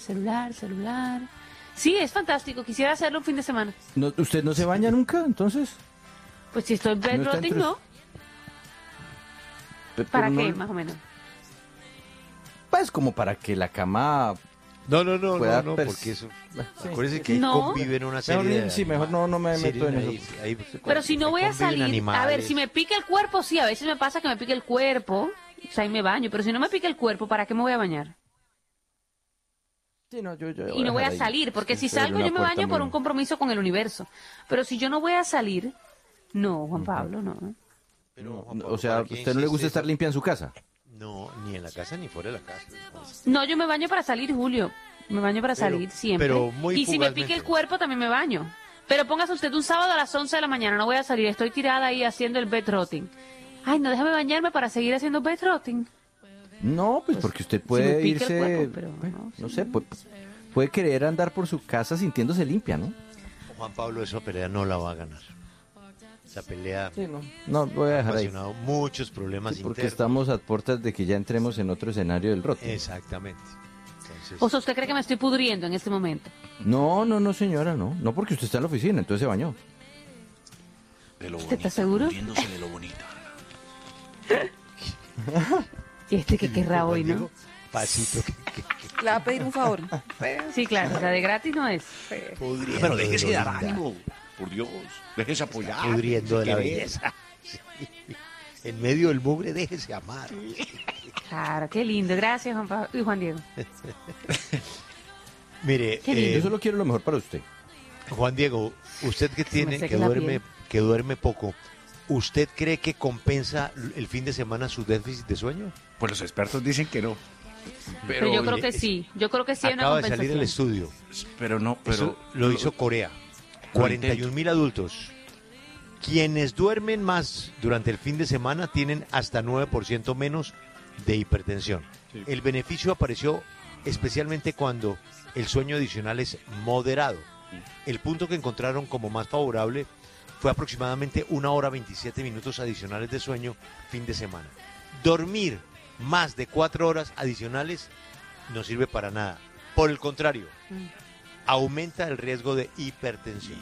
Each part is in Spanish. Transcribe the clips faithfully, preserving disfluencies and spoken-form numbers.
Celular, celular. Sí, es fantástico. Quisiera hacerlo un fin de semana. No, ¿usted no se baña nunca, entonces? Pues si estoy en bed No está rotting, entre- no. Pe- ¿Para pero qué, no- más o menos? Pues como para que la cama... No, no, no, pueda no, no, pers- porque eso... Sí. Acuérdense que ahí No. conviven una Mejor, serie de... sí, mejor no, no me serie meto en ahí- eso. ahí- Pero si no voy a conviven salir, a ver, animales. si me pica el cuerpo, sí, a veces me pasa que me pica el cuerpo, o sea, ahí me baño, pero si no me pica el cuerpo, ¿para qué me voy a bañar? Sí, no, yo, yo Y no voy a dejar ahí. salir, porque si Sí, abrir salgo una yo me puerta baño por muy- un compromiso con el universo. Pero si yo no voy a salir, no, Juan Pablo, no. Pero, Juan No, Pablo, o sea, ¿a ¿para qué usted no le gusta insiste estar eso? limpia en su casa? No, ni en la casa ni fuera de la casa. No, yo me baño para salir, Julio. Me baño para Pero- salir siempre. pero muy y si me fugazmente. pica el cuerpo, también me baño. Pero póngase usted un sábado a las once de la mañana, no voy a salir, estoy tirada ahí haciendo el bed rotting. Ay, no, déjame bañarme para seguir haciendo bed rotting. No, pues Pues, porque usted si puede me pica el irse... cuerpo, pero bueno, no, no sí. sé, puede, puede querer andar por su casa sintiéndose limpia, ¿no? Juan Pablo, esa pelea no la va a ganar. Esa pelea Sí, no. No, voy a ha dejar ahí. ocasionado muchos problemas Sí, porque internos. estamos a puertas de que ya entremos en otro escenario del roto. Exactamente. Entonces, O sea, ¿usted cree que me estoy pudriendo en este momento? No, no, no, señora, no. No, porque usted está en la oficina, entonces se bañó. De lo ¿Usted está bonita, seguro? muriéndose de lo bonita. Y este que querrá hoy, ¿no? pasito que, que- que- Le va a pedir un favor. Sí, claro, o sea, de gratis no es. pudriendo Pero de déjese lo dar linda, ánimo, por Dios. Déjese apoyar. pudriendo de la querer. belleza. Sí. En medio del mugre, déjese amar. Claro, qué lindo. Gracias, Juan Pablo y Juan Diego. Mire, Qué lindo. eh, Yo solo quiero lo mejor para usted. Juan Diego, usted que me tiene, seca que la duerme, piel. que duerme poco, ¿usted cree que compensa el fin de semana su déficit de sueño? Pues los expertos dicen que no. Pero, Pero, yo creo que es- sí. Yo creo que sí hay una Acaba de salir compensación. el estudio. pero no, pero Eso lo hizo Corea. cuarenta y un mil adultos. Quienes duermen más durante el fin de semana tienen hasta nueve por ciento menos de hipertensión. Sí. El beneficio apareció especialmente cuando el sueño adicional es moderado. El punto que encontraron como más favorable fue aproximadamente una hora veintisiete minutos adicionales de sueño fin de semana. Dormir más de cuatro horas adicionales no sirve para nada. Por el contrario, Mm. aumenta el riesgo de hipertensión.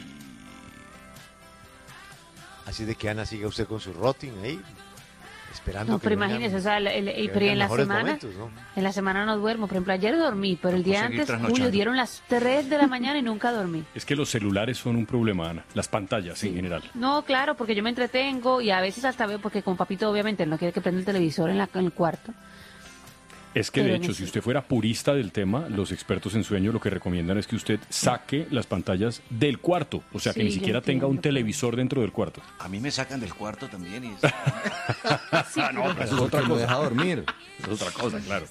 Así de que Ana, siga usted con su rotting ahí, esperando No, que pero vengan- imagínese, o sea, el- el- que pero y vengan en la mejores semana, momentos, ¿no? en la semana no duermo. Por ejemplo, ayer dormí, pero el día Por seguir antes, trasnochando. Julio, dieron las tres de la mañana y nunca dormí. Es que los celulares son un problema, Ana. Las pantallas en general. No, claro, porque yo me entretengo y a veces hasta veo, porque como papito obviamente él no quiere que prenda el televisor en, la, en el cuarto. Es que de Pero en hecho, ese- si usted fuera purista del tema, los expertos en sueño lo que recomiendan es que usted saque las pantallas del cuarto. O sea, que Sí, ni yo siquiera tenga entiendo, un pero- televisor dentro del cuarto. a mí me sacan del cuarto también y es, Sí, pero- Eso es otra cosa. Deja dormir. Es otra cosa, claro.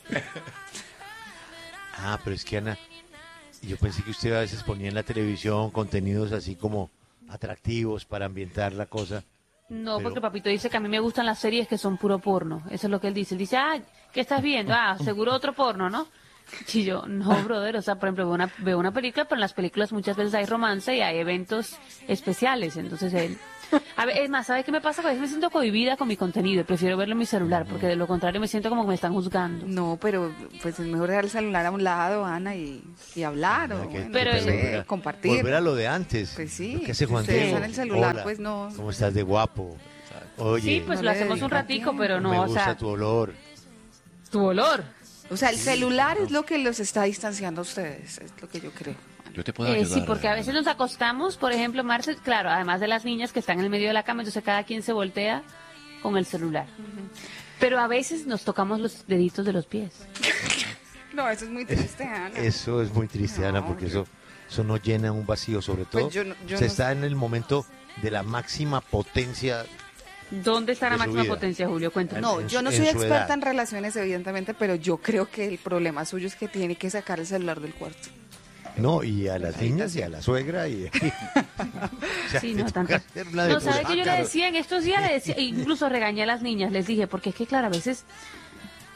Ah, pero es que Ana, yo pensé que usted a veces ponía en la televisión contenidos así como atractivos para ambientar la cosa. No, Pero- porque papito dice que a mí me gustan las series que son puro porno. Eso es lo que él dice. Él dice, ah, ¿qué estás viendo? Ah, seguro otro porno, ¿no? Y yo, no, brother, o sea, por ejemplo, veo una, veo una película, pero en las películas muchas veces hay romance y hay eventos especiales. Entonces él... A ver, es más, ¿sabe qué me pasa? Que a veces me siento cohibida con mi contenido y prefiero verlo en mi celular, porque de lo contrario me siento como que me están juzgando. No, pero pues es mejor dejar el celular a un lado, Ana, y, y hablar o Ah, que- bueno, Pero no el- sé, volver a- compartir. Volver a lo de antes. Pues sí, Lo que hace si Juan ustedes Diego. están en el celular, Hola, pues no. ¿cómo estás de guapo? Oye, Sí, pues no lo le hacemos un dedica ratico, tiempo. pero no, me o gusta sea, tu olor. tu olor. O sea, el celular es lo que los está distanciando a ustedes, es lo que yo creo. yo te puedo Eh, ayudar. sí, porque a veces nos acostamos, por ejemplo, Marce, claro, además de las niñas que están en el medio de la cama, entonces cada quien se voltea con el celular. Pero a veces nos tocamos los deditos de los pies. No, eso es muy triste, Ana. Eso es muy triste, Ana, porque eso, eso no llena un vacío, sobre todo. Pues yo no- yo se no está en el momento de la máxima potencia. ¿Dónde está la De su máxima vida. potencia, Julio? Cuéntanos. No, en yo su- no en soy su experta edad. en relaciones, evidentemente, pero yo creo que el problema suyo es que tiene que sacar el celular del cuarto. No, y a las niñas y a la suegra. Y, o sea, Sí, te no, toca tanto. hacer una No, ¿sabe depuración. que yo le decía en estos días? Le decía, e incluso regañé a las niñas, les dije, porque es que, claro, a veces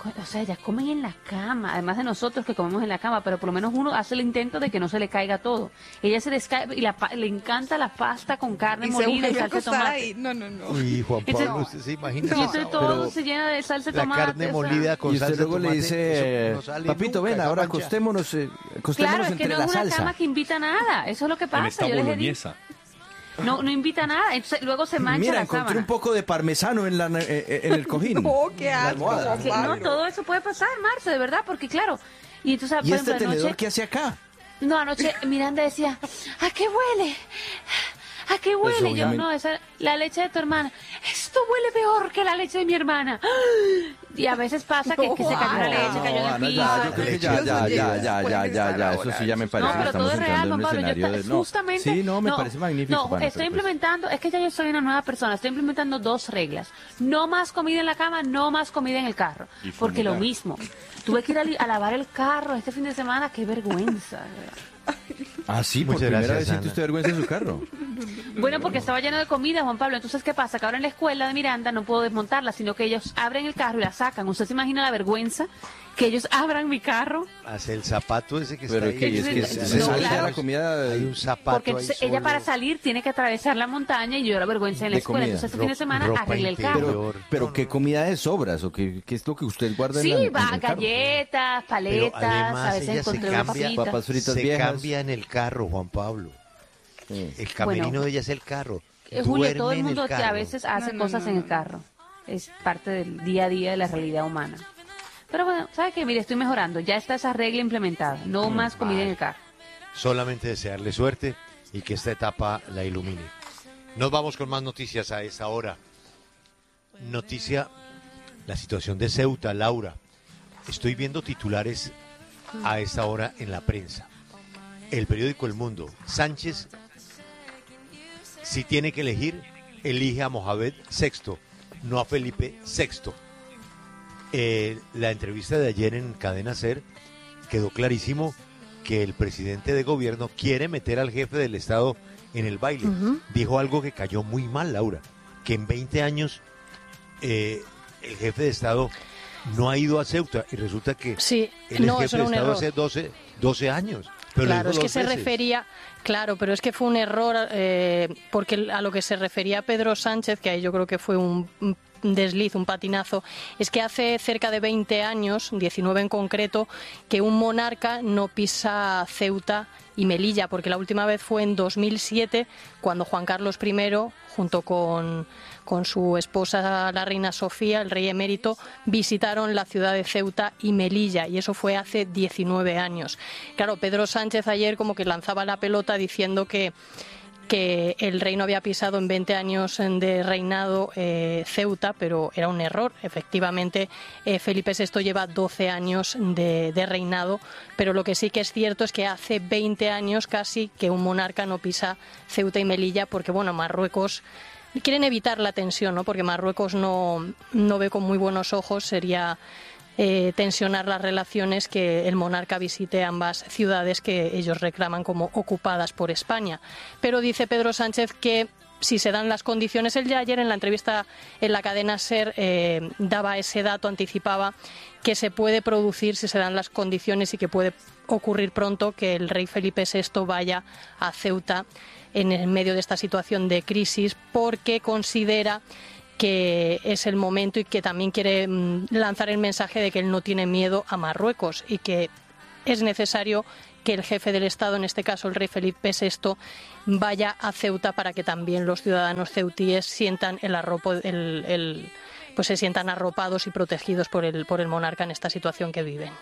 co- o sea, ellas comen en la cama, además de nosotros que comemos en la cama, pero por lo menos uno hace el intento de que no se le caiga todo. Ella se les cae y la pa- le encanta la pasta con carne Y se molida y vuelve a salsa de acostar tomate. ahí. No, no, no. Uy, Juan Entonces- Pablo, usted se imagina Y esa entonces hora? todo Pero- se llena de salsa de La tomate. carne o sea. molida con Y usted salsa de luego le tomate, dice, eso no sale papito, nunca, ven, esa ahora mancha. acostémonos, eh, acostémonos Claro, es que entre no la es una salsa. cama que invita a nada, eso es lo que En pasa. esta Yo les he dicho, boloñesa. no, no invita a nada, entonces luego se mancha Mira, la encontré sábana. un poco de parmesano en, la, eh, eh, en el cojín. No, qué en la asco, almohada. Juan Que no, Pablo. todo eso puede pasar, Marce, de verdad, porque claro. Y entonces, ¿Y por este ejemplo, tenedor anoche, qué hace acá? no, anoche Miranda decía, ¿a qué huele? ¿A qué huele? Pues, Yo, obviamente- no, esa, la leche de tu hermana. Esto huele peor que la leche de mi hermana. Y a veces pasa que, que se cayó la No, leche, cayó en el Ana, piso. ya, yo creo que ya, Los ya, ya, oyentes ya, ya, pueden ya, estar ya, eso ahora sí ya me asustados. parece No, que pero estamos todo es real, entrando en Juan un Pablo. Yo escenario te- de... No, justamente, sí, no, me no, parece magnífico. No, Juana, estoy pero pues- implementando, es que ya yo soy una nueva persona, estoy implementando dos reglas. No más comida en la cama, no más comida en el carro. Y Porque lo fumigar. mismo. Tuve que ir a, li- a lavar el carro este fin de semana, qué vergüenza. de verdad. Ah, sí, por Muchas primera gracias, vez siente Ana. usted vergüenza en su carro. Bueno, porque estaba lleno de comida, Juan Pablo. Entonces, ¿qué pasa? Que ahora en la escuela de Miranda no puedo desmontarla, sino que ellos abren el carro y la sacan. ¿Usted se imagina la vergüenza? Que ellos abran mi carro. Hace el zapato ese que Pero está es que, ahí. es que No, se sale de claro. la comida Hay un zapato Porque ahí entonces ella solo. para salir tiene que atravesar la montaña y yo la vergüenza en la De escuela. comida. Entonces, este fin de Ro- semana ropa arreglé el interior. carro. Peor. Pero No, no, ¿qué no. comida de sobras? ¿O qué, qué es lo que usted guarda en Sí, la en va, el carro? galletas, Pero paletas, además a veces ella se encontré una cambia, papita. papas fritas se viejas. cambia en el carro, Juan Pablo. Sí. El camerino Bueno. de ella es el carro. Eh, Julia, todo Duerme el en mundo que a carro. veces hace No, no, cosas no, en el no. carro. Es parte del día a día de la realidad humana. Pero bueno, ¿sabe qué? Mire, estoy mejorando. Ya está esa regla implementada. No más comida en el carro. Solamente desearle suerte y que esta etapa la ilumine. Nos vamos con más noticias a esa hora. Noticia, la situación de Ceuta, Laura. Estoy viendo titulares a esta hora en la prensa. El periódico El Mundo. Sánchez, si tiene que elegir, elige a Mohamed sexto, no a Felipe sexto. Eh, la entrevista de ayer en Cadena Ser quedó clarísimo que el presidente de gobierno quiere meter al jefe del Estado en el baile. Dijo algo que cayó muy mal, Laura, que en veinte años eh, el jefe de Estado no ha ido a Ceuta y resulta que Sí, él no, es eso jefe era de un Estado error. hace doce, doce años. Pero lo Claro, dijo es que dos se veces. refería, claro, pero es que fue un error, eh, porque a lo que se refería Pedro Sánchez, que ahí yo creo que fue un, un desliz, un patinazo, es que hace cerca de veinte años, diecinueve en concreto, que un monarca no pisa Ceuta y Melilla, porque la última vez fue en dos mil siete, cuando Juan Carlos primero, junto con, con su esposa la reina Sofía, el rey emérito, visitaron la ciudad de Ceuta y Melilla, y eso fue hace diecinueve años. Claro, Pedro Sánchez ayer como que lanzaba la pelota diciendo que que el rey no había pisado en veinte años de reinado eh, Ceuta, pero era un error. Efectivamente, eh, Felipe sexto lleva doce años de, de reinado, pero lo que sí que es cierto es que hace veinte años casi que un monarca no pisa Ceuta y Melilla, porque bueno, Marruecos quieren evitar la tensión, ¿no? Porque Marruecos no, no ve con muy buenos ojos, sería Eh, tensionar las relaciones que el monarca visite ambas ciudades que ellos reclaman como ocupadas por España. Pero dice Pedro Sánchez que si se dan las condiciones, él ya ayer en la entrevista en la cadena SER eh, daba ese dato, anticipaba que se puede producir si se dan las condiciones y que puede ocurrir pronto que el rey Felipe sexto vaya a Ceuta en el medio de esta situación de crisis, porque considera que es el momento y que también quiere mm, lanzar el mensaje de que él no tiene miedo a Marruecos y que es necesario que el jefe del Estado, en este caso el rey Felipe sexto, vaya a Ceuta para que también los ciudadanos ceutíes sientan el arropo, el, el, pues se sientan arropados y protegidos por el, por el monarca en esta situación que viven.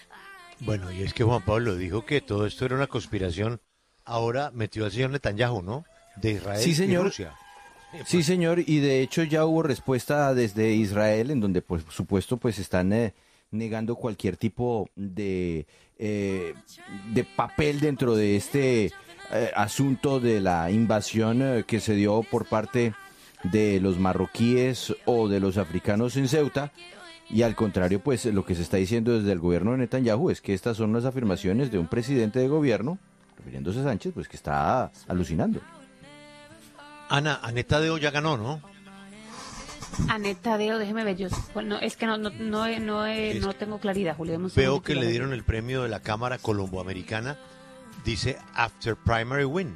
Bueno, y es que Juan Pablo dijo que todo esto era una conspiración. Ahora metió al señor Netanyahu, ¿no? De Israel Sí, señor. y Rusia. Sí, señor, y de hecho ya hubo respuesta desde Israel, en donde, por supuesto, pues están eh, negando cualquier tipo de, eh, de papel dentro de este eh, asunto de la invasión eh, que se dio por parte de los marroquíes o de los africanos en Ceuta. Y al contrario, pues lo que se está diciendo desde el gobierno de Netanyahu es que estas son las afirmaciones de un presidente de gobierno, refiriéndose a Sánchez, pues que está alucinando. Ana, Aneta de Olla ganó, ¿no? Anet Tadeo, déjeme ver, yo, bueno, es que no, no, no, he- no, he- no tengo claridad, Julio. deme un Veo segundito, que le lo dieron el premio de la Cámara Colomboamericana. Dice After Primary Win.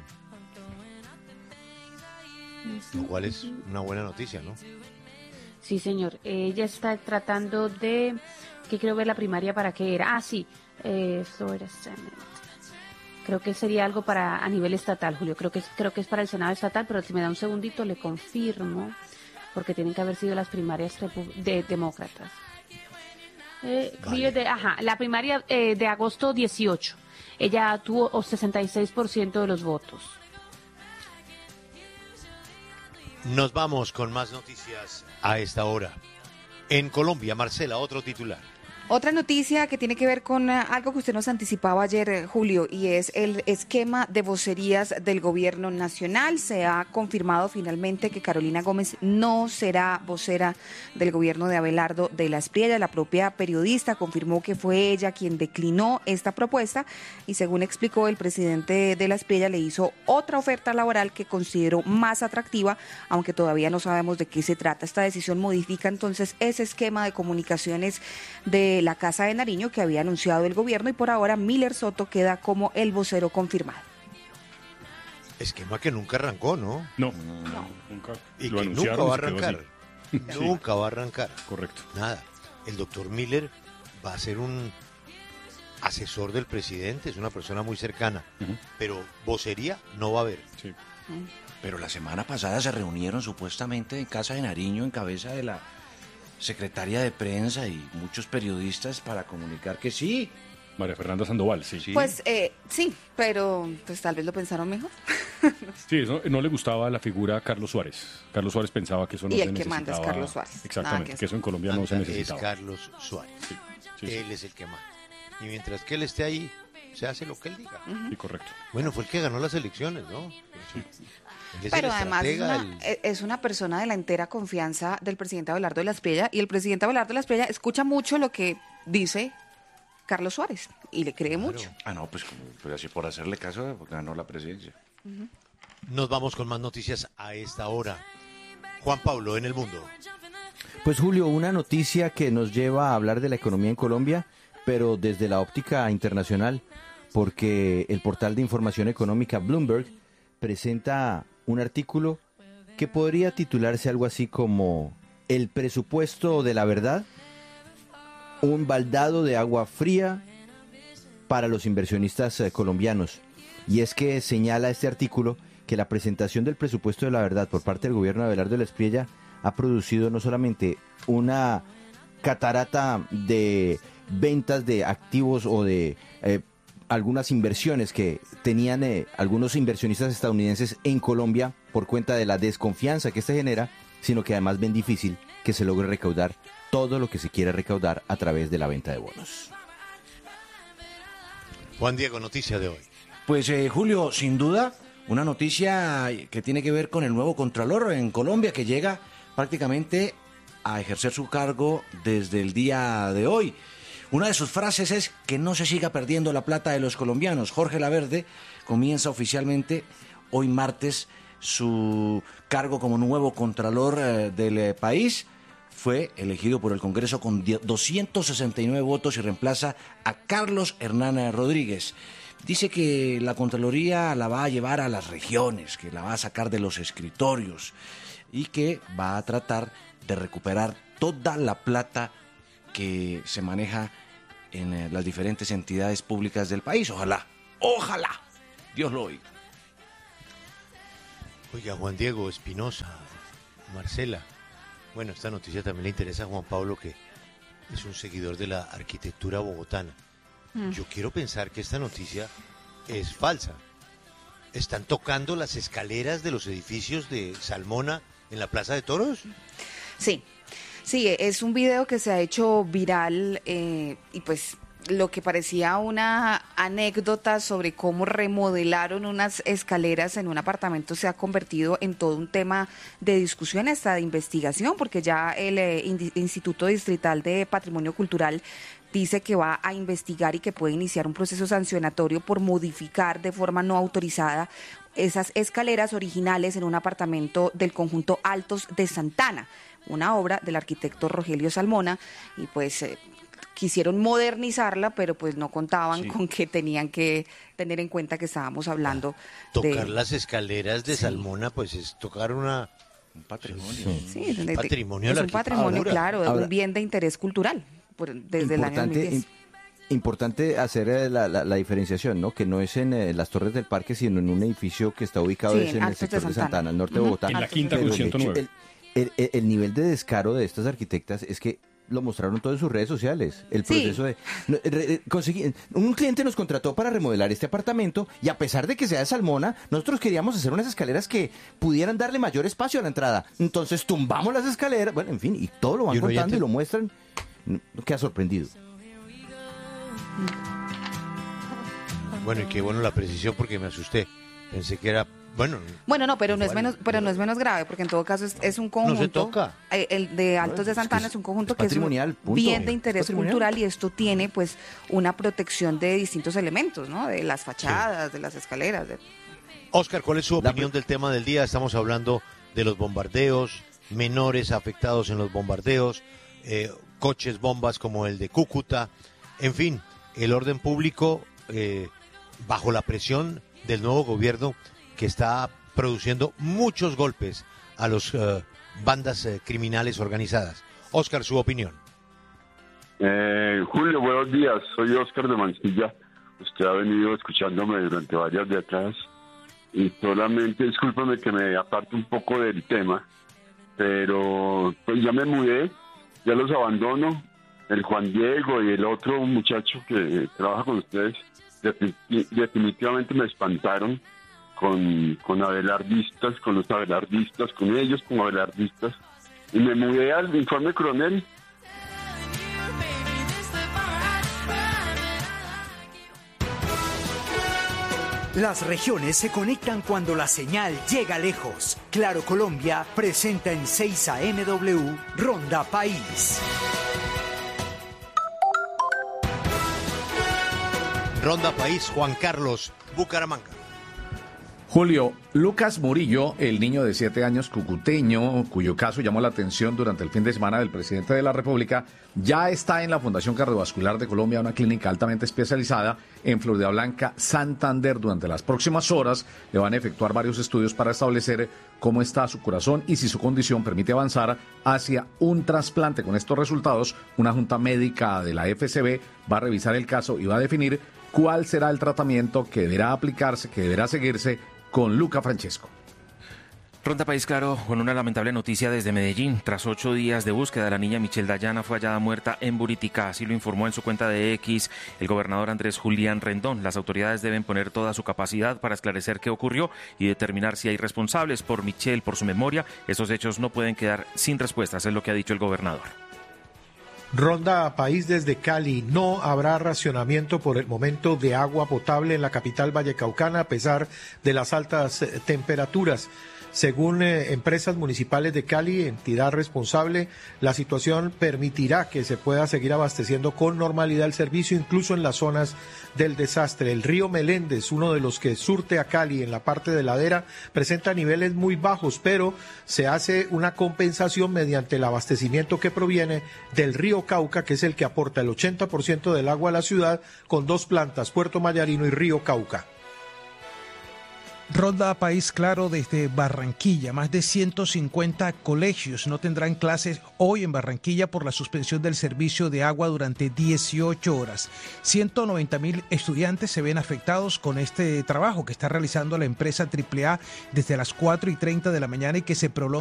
Lo cual es una buena noticia, ¿no? Sí, señor. Ella está tratando de... que quiero ver la primaria para qué era. Ah, sí. Eh, Florida Senate. Creo que sería algo para a nivel estatal, Julio. Creo que es, creo que es para el Senado estatal, pero si me da un segundito le confirmo, porque tienen que haber sido las primarias repu- de demócratas. Eh, Vale. de, ajá, la primaria eh, de agosto dieciocho. Ella tuvo oh, sesenta y seis por ciento de los votos. Nos vamos con más noticias a esta hora. En Colombia, Marcela, otro titular. Otra noticia que tiene que ver con eh, algo que usted nos anticipaba ayer, eh, Julio, y es el esquema de vocerías del gobierno nacional. Se ha confirmado finalmente que Carolina Gómez no será vocera del gobierno de Abelardo de la Espriella. La propia periodista confirmó que fue ella quien declinó esta propuesta y, según explicó, el presidente de la Espriella le hizo otra oferta laboral que consideró más atractiva, aunque todavía no sabemos de qué se trata. Esta decisión modifica entonces ese esquema de comunicaciones de la Casa de Nariño que había anunciado el gobierno, y por ahora Miller Soto queda como el vocero confirmado. Esquema que nunca arrancó, ¿no? No, nunca. Y Lo que nunca anunciaron va a y se quedó arrancar. así. Sí. Nunca va a arrancar. Correcto. Nada. El doctor Miller va a ser un asesor del presidente, es una persona muy cercana, Ujú. pero vocería no va a haber. Sí. Pero la semana pasada se reunieron supuestamente en Casa de Nariño en cabeza de la secretaria de prensa y muchos periodistas para comunicar que sí. María Fernanda Sandoval, sí. Sí. Sí, Pues eh, sí, pero pues tal vez lo pensaron mejor. eso no le gustaba la figura a Carlos Suárez. Carlos Suárez pensaba que eso no Y se el que necesitaba. manda es Carlos Suárez. Nada Exactamente, que que eso en Colombia no se Anda, es necesitaba. Carlos Suárez. Sí, sí, sí, Él es el que manda. Y mientras que él esté ahí, se hace lo que él diga. sí, correcto. Bueno, fue el que ganó las elecciones, ¿no? Él es Pero el además es estratega, una, el- e- es una persona de la entera confianza del presidente Abelardo de la Espriella, y el presidente Abelardo de la Espriella escucha mucho lo que dice Carlos Suárez y le cree mucho. Ah, no, pues, como, pues así por hacerle caso, ganó la presidencia. Nos vamos con más noticias a esta hora. Juan Pablo, en el mundo. Pues Julio, una noticia que nos lleva a hablar de la economía en Colombia, pero desde la óptica internacional, porque el portal de información económica Bloomberg presenta un artículo que podría titularse algo así como "El presupuesto de la verdad, un baldado de agua fría para los inversionistas eh, colombianos". Y es que señala este artículo que la presentación del presupuesto de la verdad por parte del gobierno de Abelardo de la Espriella ha producido no solamente una catarata de ventas de activos o de eh, algunas inversiones que tenían eh, algunos inversionistas estadounidenses en Colombia por cuenta de la desconfianza que este genera, sino que además ven difícil que se logre recaudar todo lo que se quiere recaudar a través de la venta de bonos. Juan Diego, noticia de hoy. Pues eh, Julio, sin duda, una noticia que tiene que ver con el nuevo Contralor en Colombia que llega prácticamente a ejercer su cargo desde el día de hoy. Una de sus frases es que no se siga perdiendo la plata de los colombianos. Jorge Laverde comienza oficialmente hoy martes su cargo como nuevo Contralor eh, del eh, país. Fue elegido por el Congreso con doscientos sesenta y nueve votos y reemplaza a Carlos Hernán Rodríguez. Dice que la Contraloría la va a llevar a las regiones, que la va a sacar de los escritorios y que va a tratar de recuperar toda la plata que se maneja en eh, las diferentes entidades públicas del país. Ojalá, ojalá, Dios lo oiga. Oiga, Juan Diego Espinosa, Marcela. Bueno, esta noticia también le interesa a Juan Pablo, que es un seguidor de la arquitectura bogotana. Yo quiero pensar que esta noticia es falsa. ¿Están tocando las escaleras de los edificios de Salmona en la Plaza de Toros? Sí, sí, es un video que se ha hecho viral eh, y pues lo que parecía una anécdota sobre cómo remodelaron unas escaleras en un apartamento se ha convertido en todo un tema de discusión, hasta de investigación, porque ya el eh, Indi- Instituto Distrital de Patrimonio Cultural dice que va a investigar y que puede iniciar un proceso sancionatorio por modificar de forma no autorizada esas escaleras originales en un apartamento del conjunto Altos de Santana, una obra del arquitecto Rogelio Salmona, y pues eh, quisieron modernizarla, pero pues no contaban sí. con que tenían que tener en cuenta que estábamos hablando ah, tocar de... las escaleras de sí. Salmona, pues es tocar una... un patrimonio. Sí, sí un de, patrimonio. Es un patrimonio, claro, Ahora, un bien de interés cultural por, desde el año dos mil diez. Importante hacer eh, la, la, la diferenciación, ¿no? Que no es en eh, las Torres del Parque, sino en un edificio que está ubicado sí, es en, en el sector de Santana, de Santana, al norte uh-huh. de Bogotá. En la quinta con ciento nueve. El, el, el nivel de descaro de estas arquitectas es que lo mostraron todo en sus redes sociales. El proceso sí. de... Re, conseguir, un cliente nos contrató para remodelar este apartamento y a pesar de que sea de Salmona, nosotros queríamos hacer unas escaleras que pudieran darle mayor espacio a la entrada. Entonces tumbamos las escaleras, bueno, en fin, y todo lo van contando y lo muestran. Queda sorprendido. Bueno, y qué bueno la precisión porque me asusté. Pensé que era... Bueno, bueno, no, pero no es menos, pero no es menos grave, porque en todo caso es, es un conjunto. No se toca. Eh, el de Altos de Santana es, es un conjunto es que es un bien de interés cultural y esto tiene pues una protección de distintos elementos, ¿no? De las fachadas, sí. de las escaleras. De... Oscar, ¿cuál es su opinión del tema del día? Estamos hablando de los bombardeos, menores afectados en los bombardeos, eh, coches bombas como el de Cúcuta, en fin, el orden público eh, bajo la presión del nuevo gobierno que está produciendo muchos golpes a las uh, bandas uh, criminales organizadas. Oscar, su opinión. Eh, Julio, buenos días. Soy Oscar de Mansilla. Usted ha venido escuchándome durante varias décadas y solamente, discúlpame que me aparte un poco del tema, pero pues ya me mudé, ya los abandono. El Juan Diego y el otro muchacho que trabaja con ustedes definitivamente me espantaron con, con abelardistas, con los abelardistas, con ellos como abelardistas, y me mudé al Informe Coronel. Las regiones se conectan cuando la señal llega lejos. Claro Colombia presenta en seis A M W Ronda País. Ronda País, Juan Carlos, Bucaramanga. Julio, Lucas Murillo, el niño de siete años cucuteño, cuyo caso llamó la atención durante el fin de semana del presidente de la República, ya está en la Fundación Cardiovascular de Colombia, una clínica altamente especializada en Florida Blanca, Santander. Durante las próximas horas le van a efectuar varios estudios para establecer cómo está su corazón y si su condición permite avanzar hacia un trasplante. Con estos resultados, una junta médica de la F C B va a revisar el caso y va a definir cuál será el tratamiento que deberá aplicarse, que deberá seguirse con Luca Francesco. Ronda País, claro, con una lamentable noticia desde Medellín. Tras ocho días de búsqueda, la niña Michelle Dayana fue hallada muerta en Buriticá. Así lo informó en su cuenta de X el gobernador Andrés Julián Rendón. Las autoridades deben poner toda su capacidad para esclarecer qué ocurrió y determinar si hay responsables. Por Michelle, por su memoria, estos hechos no pueden quedar sin respuestas, es lo que ha dicho el gobernador. Ronda País desde Cali. No habrá racionamiento por el momento de agua potable en la capital vallecaucana a pesar de las altas eh, temperaturas. Según eh, empresas municipales de Cali, entidad responsable, la situación permitirá que se pueda seguir abasteciendo con normalidad el servicio, incluso en las zonas del desastre. El río Meléndez, uno de los que surte a Cali en la parte de ladera, presenta niveles muy bajos, pero se hace una compensación mediante el abastecimiento que proviene del río Cauca, que es el que aporta el ochenta por ciento del agua a la ciudad, con dos plantas, Puerto Mayarino y río Cauca. Ronda País Claro desde Barranquilla. Más de ciento cincuenta colegios no tendrán clases hoy en Barranquilla por la suspensión del servicio de agua durante dieciocho horas. ciento noventa mil estudiantes se ven afectados con este trabajo que está realizando la empresa Triple A desde las cuatro y treinta de la mañana y que se prolonga